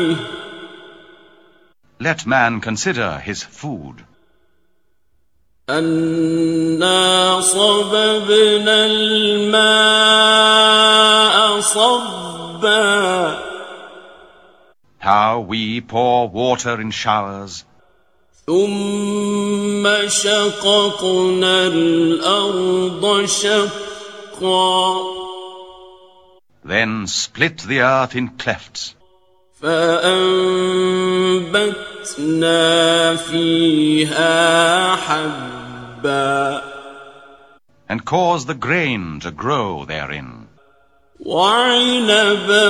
Let man consider his food. أنا صببنا الماء صبا How we pour water in showers, ثم شققنا الأرض شقا then split the earth in clefts, فأنبتنا فيها حبا and cause the grain to grow therein, وعنبا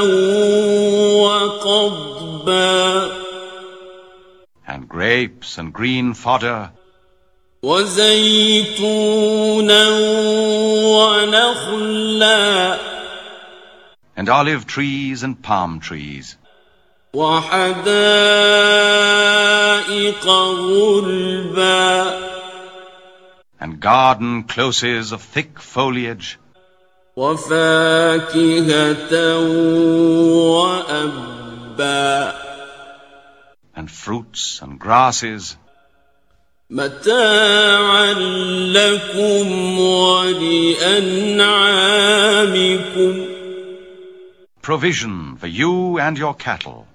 وقضبا and grapes and green fodder, وزيتونا ونخلا and olive trees and palm trees, وحدائق غلبا and garden closes of thick foliage, وفاكهة وأبا and fruits and grasses, متاعا لكم ولأنعامكم provision for you and your cattle.